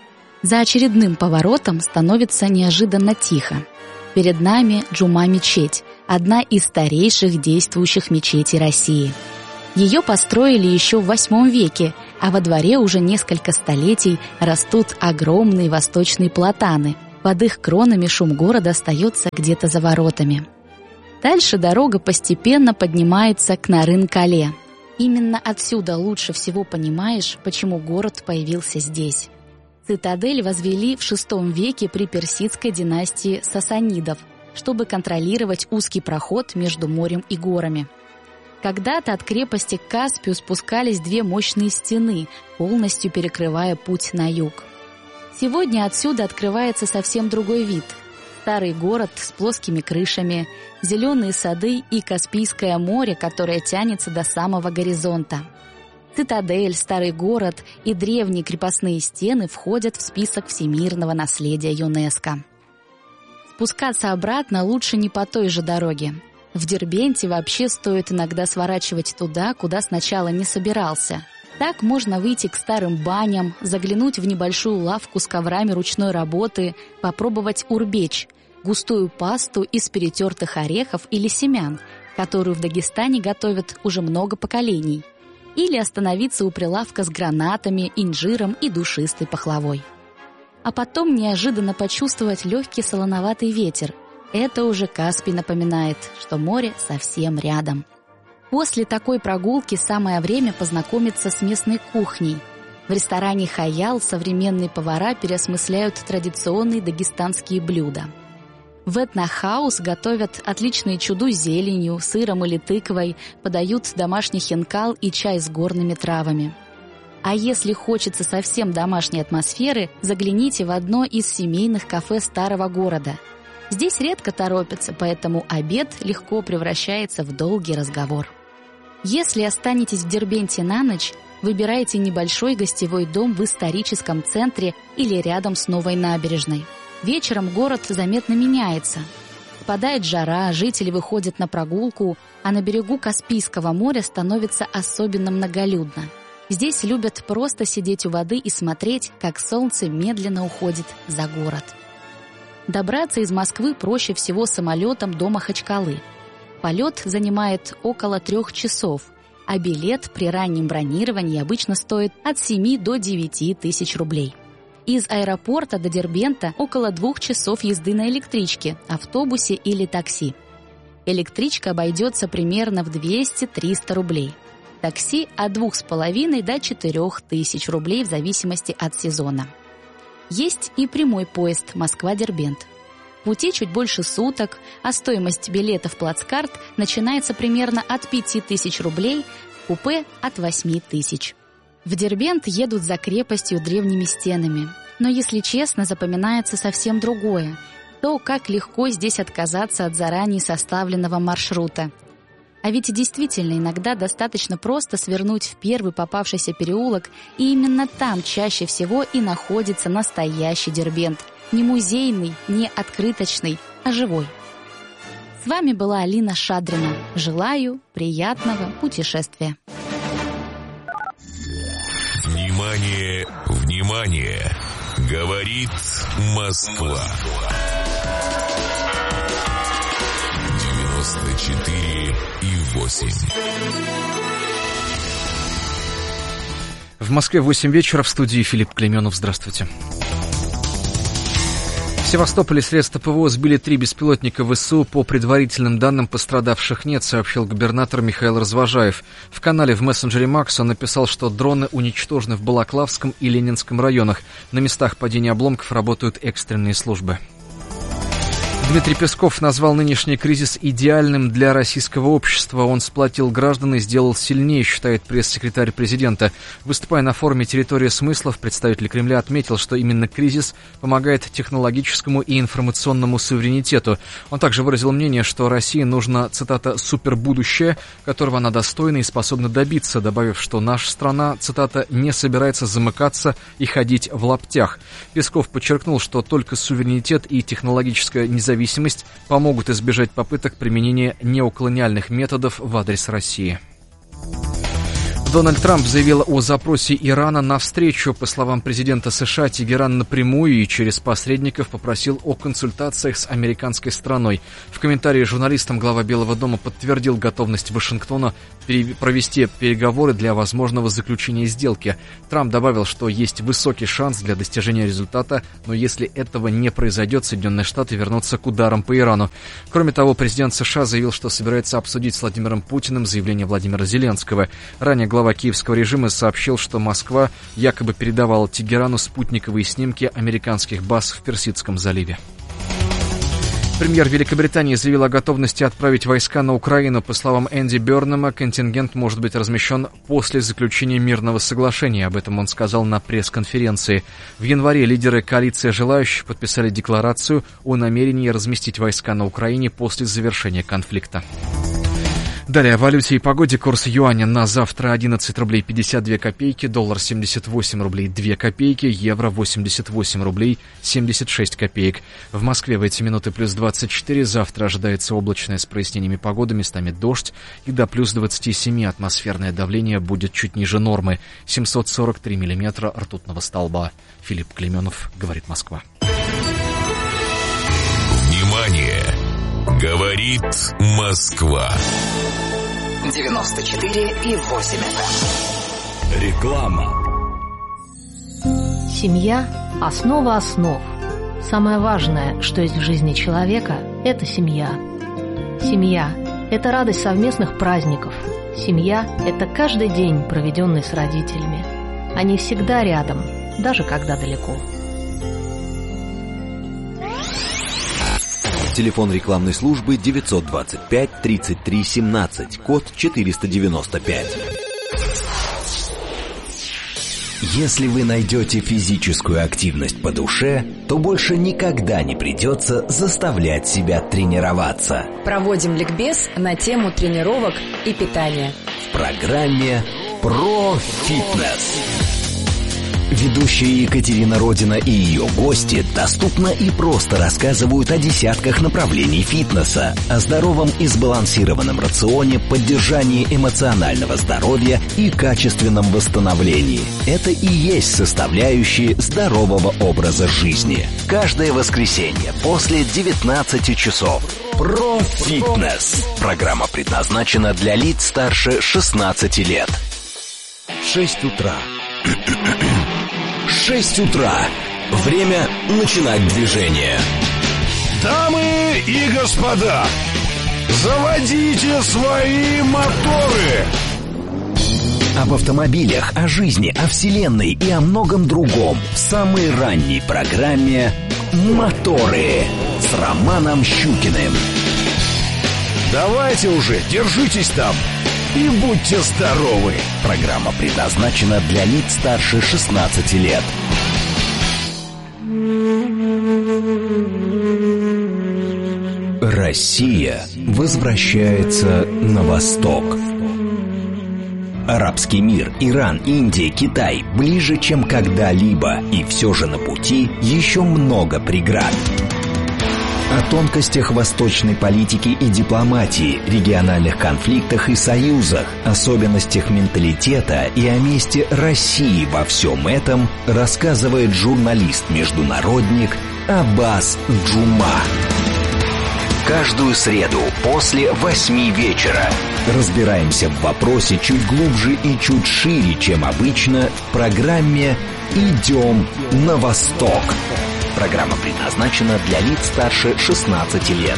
За очередным поворотом становится неожиданно тихо. Перед нами Джума-мечеть, одна из старейших действующих мечетей России. Ее построили еще в VIII веке, а во дворе уже несколько столетий растут огромные восточные платаны. Под их кронами шум города остается где-то за воротами. Дальше дорога постепенно поднимается к Нарын-Кале. Именно отсюда лучше всего понимаешь, почему город появился здесь. Цитадель возвели в VI веке при персидской династии сасанидов, чтобы контролировать узкий проход между морем и горами. Когда-то от крепости к Каспию спускались 2 мощные стены, полностью перекрывая путь на юг. Сегодня отсюда открывается совсем другой вид. Старый город с плоскими крышами, зеленые сады и Каспийское море, которое тянется до самого горизонта. Цитадель, старый город и древние крепостные стены входят в список всемирного наследия ЮНЕСКО. Спускаться обратно лучше не по той же дороге. В Дербенте вообще стоит иногда сворачивать туда, куда сначала не собирался. Так можно выйти к старым баням, заглянуть в небольшую лавку с коврами ручной работы, попробовать урбеч – густую пасту из перетертых орехов или семян, которую в Дагестане готовят уже много поколений. Или остановиться у прилавка с гранатами, инжиром и душистой пахлавой. А потом неожиданно почувствовать легкий солоноватый ветер. Это уже Каспий напоминает, что море совсем рядом. После такой прогулки самое время познакомиться с местной кухней. В ресторане «Хаял» современные повара переосмысляют традиционные дагестанские блюда. В этнохаус готовят отличные чуду с зеленью, сыром или тыквой, подают домашний хинкал и чай с горными травами. А если хочется совсем домашней атмосферы, загляните в одно из семейных кафе старого города. Здесь редко торопятся, поэтому обед легко превращается в долгий разговор. Если останетесь в Дербенте на ночь, выбирайте небольшой гостевой дом в историческом центре или рядом с новой набережной. Вечером город заметно меняется. Спадает жара, жители выходят на прогулку, а на берегу Каспийского моря становится особенно многолюдно. Здесь любят просто сидеть у воды и смотреть, как солнце медленно уходит за город. Добраться из Москвы проще всего самолетом до Махачкалы. Полет занимает около 3 часов, а билет при раннем бронировании обычно стоит от 7 до 9 тысяч рублей. Из аэропорта до Дербента около 2 часов езды на электричке, автобусе или такси. Электричка обойдется примерно в 200-300 рублей. Такси от 2,5 до 4 тысяч рублей в зависимости от сезона. Есть и прямой поезд Москва-Дербент. Пути чуть больше суток, а стоимость билетов плацкарт начинается примерно от 5000 рублей, купе от 8000. В Дербент едут за крепостью древними стенами. Но, если честно, запоминается совсем другое. То, как легко здесь отказаться от заранее составленного маршрута. А ведь действительно иногда достаточно просто свернуть в первый попавшийся переулок, и именно там чаще всего и находится настоящий Дербент. Не музейный, не открыточный, а живой. С вами была Алина Шадрина. Желаю приятного путешествия. Внимание, внимание! Говорит Москва. 94,8. В Москве 8 вечера, в студии Филипп Клейменов. Здравствуйте. В Севастополе средства ПВО сбили 3 беспилотника ВСУ. По предварительным данным, пострадавших нет, сообщил губернатор Михаил Развожаев. В канале в мессенджере Макс он написал, что дроны уничтожены в Балаклавском и Ленинском районах. На местах падения обломков работают экстренные службы. Дмитрий Песков назвал нынешний кризис идеальным для российского общества. Он сплотил граждан и сделал сильнее, считает пресс-секретарь президента. Выступая на форуме «Территория смыслов», представитель Кремля отметил, что именно кризис помогает технологическому и информационному суверенитету. Он также выразил мнение, что России нужно, цитата, «супербудущее, которого она достойна и способна добиться», добавив, что наша страна, цитата, «не собирается замыкаться и ходить в лаптях». Песков подчеркнул, что только суверенитет и технологическая независимость помогут избежать попыток применения неоколониальных методов в адрес России. Дональд Трамп заявил о запросе Ирана на встречу. По словам президента США, Тегеран напрямую и через посредников попросил о консультациях с американской стороной. В комментарии журналистам глава Белого дома подтвердил готовность Вашингтона провести переговоры для возможного заключения сделки. Трамп добавил, что есть высокий шанс для достижения результата, но если этого не произойдет, Соединенные Штаты вернутся к ударам по Ирану. Кроме того, президент США заявил, что собирается обсудить с Владимиром Путиным заявление Владимира Зеленского. Ранее глава киевского режима сообщил, что Москва якобы передавала Тегерану спутниковые снимки американских баз в Персидском заливе. Премьер Великобритании заявил о готовности отправить войска на Украину. По словам Энди Бёрнема, контингент может быть размещен после заключения мирного соглашения. Об этом он сказал на пресс-конференции. В январе лидеры коалиции желающих подписали декларацию о намерении разместить войска на Украине после завершения конфликта. Далее о валюте и погоде. Курс юаня на завтра 11 рублей 52 копейки, доллар 78 рублей 2 копейки, евро 88 рублей 76 копеек. В Москве в эти минуты плюс 24, завтра ожидается облачное с прояснениями погоды, местами дождь, и до плюс 27 атмосферное давление будет чуть ниже нормы, 743 миллиметра ртутного столба. Филипп Клейменов, говорит Москва. Внимание! Говорит Москва. 94,8 FM. Реклама. Семья – основа основ. Самое важное, что есть в жизни человека – это семья. Семья – это радость совместных праздников. Семья – это каждый день, проведенный с родителями. Они всегда рядом, даже когда далеко. Телефон рекламной службы 925 33 17, код 495. Если вы найдете физическую активность по душе, то больше никогда не придется заставлять себя тренироваться. Проводим ликбез на тему тренировок и питания. В программе «Про фитнес». Ведущая Екатерина Родина и ее гости доступно и просто рассказывают о десятках направлений фитнеса, о здоровом и сбалансированном рационе, поддержании эмоционального здоровья и качественном восстановлении. Это и есть составляющие здорового образа жизни. Каждое воскресенье после 19 часов. Про фитнес. Программа предназначена для лиц старше 16 лет. 6 утра. 6 утра. Время начинать движение. Дамы и господа, заводите свои моторы. Об автомобилях, о жизни, о вселенной и о многом другом в самой ранней программе «Моторы» с Романом Щукиным. Давайте уже, держитесь там и будьте здоровы. Программа предназначена для лиц старше 16 лет. Россия возвращается на восток. Арабский мир, Иран, Индия, Китай ближе, чем когда-либо, и все же на пути еще много преград. О тонкостях восточной политики и дипломатии, региональных конфликтах и союзах, особенностях менталитета и о месте России во всем этом рассказывает журналист-международник Аббас Джума. Каждую среду после 8 вечера разбираемся в вопросе чуть глубже и чуть шире, чем обычно, в программе «Идем на восток». Программа предназначена для лиц старше 16 лет.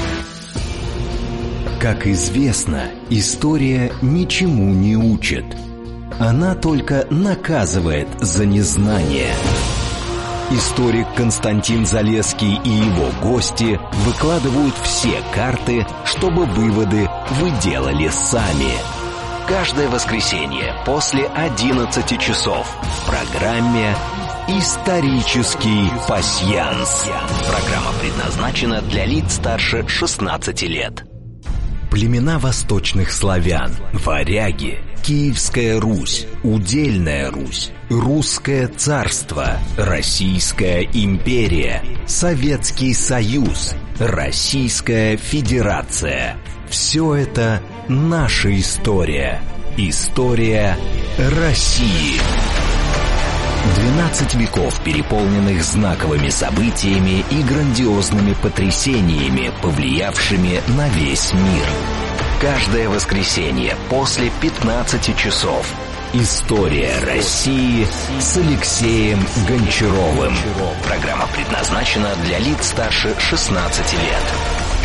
Как известно, история ничему не учит. Она только наказывает за незнание. Историк Константин Залесский и его гости выкладывают все карты, чтобы выводы вы делали сами. Каждое воскресенье после 11 часов в программе «Исторический пасьянс». Программа предназначена для лиц старше 16 лет. Племена восточных славян, варяги, Киевская Русь, Удельная Русь, Русское царство, Российская империя, Советский Союз, Российская Федерация. Все это наша история. История России. 12 веков, переполненных знаковыми событиями и грандиозными потрясениями, повлиявшими на весь мир. Каждое воскресенье после 15 часов. История России с Алексеем Гончаровым. Программа предназначена для лиц старше 16 лет.